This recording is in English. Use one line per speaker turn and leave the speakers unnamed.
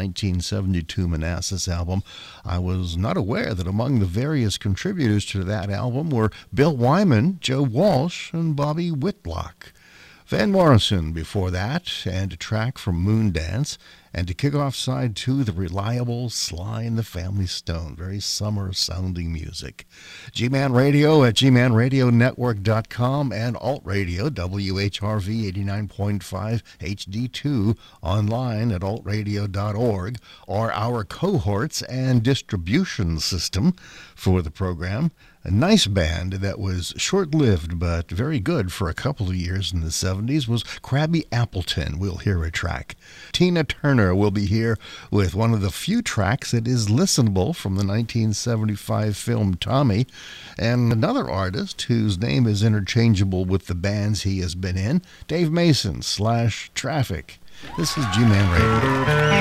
1972 Manassas album. I was not aware that among the various contributors to that album were Bill Wyman, Joe Walsh, and Bobby Whitlock. Van Morrison before that, and a track from Moondance, and to kick off side 2, the reliable Sly and the Family Stone. Very summer-sounding music. G-Man Radio at gmanradionetwork.com and Alt Radio, WHRV 89.5 HD2, online at altradio.org, are our cohorts and distribution system for the program. A nice band that was short-lived but very good for a couple of years in the 70s was Krabby Appleton. We'll hear a track. Tina Turner will be here with one of the few tracks that is listenable from the 1975 film Tommy, and another artist whose name is interchangeable with the bands he has been in, Dave Mason / Traffic. This is G-Man Radio.